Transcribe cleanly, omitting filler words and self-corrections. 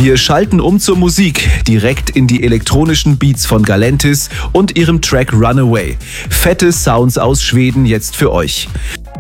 Wir schalten um zur Musik, direkt in die elektronischen Beats von Galantis und ihrem Track Runaway. Fette Sounds aus Schweden jetzt für euch.